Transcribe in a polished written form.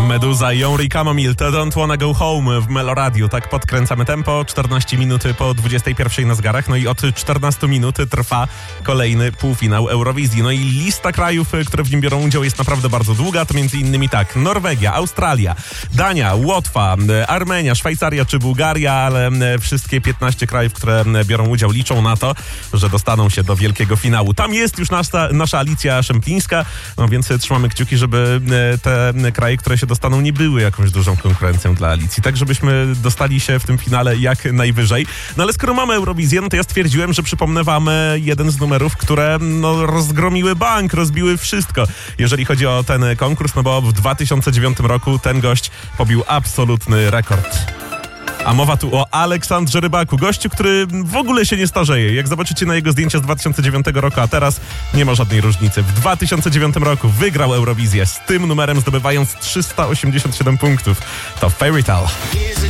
Meduza i Henri Camomile to Don't Wanna Go Home w Meloradiu. Tak podkręcamy tempo, 14 minut po 21 na zegarach. No i od 14 minut trwa kolejny półfinał Eurowizji. No i lista krajów, które w nim biorą udział, jest naprawdę bardzo długa. To między innymi tak: Norwegia, Australia, Dania, Łotwa, Armenia, Szwajcaria czy Bułgaria, ale wszystkie 15 krajów, które biorą udział, liczą na to, że dostaną się do wielkiego finału. Tam jest już nasza Alicja Szemplińska, no więc trzymamy kciuki, żeby te kraje, które się dostaną, nie były jakąś dużą konkurencją dla Alicji, tak żebyśmy dostali się w tym finale jak najwyżej. No ale skoro mamy Eurowizję, no to ja stwierdziłem, że przypomnę wam jeden z numerów, które rozgromiły bank, rozbiły wszystko, jeżeli chodzi o ten konkurs, no bo w 2009 roku ten gość pobił absolutny rekord. A mowa tu o Aleksandrze Rybaku, gościu, który w ogóle się nie starzeje. Jak zobaczycie na jego zdjęcia z 2009 roku, a teraz nie ma żadnej różnicy. W 2009 roku wygrał Eurowizję z tym numerem, zdobywając 387 punktów. To Fairy Tale.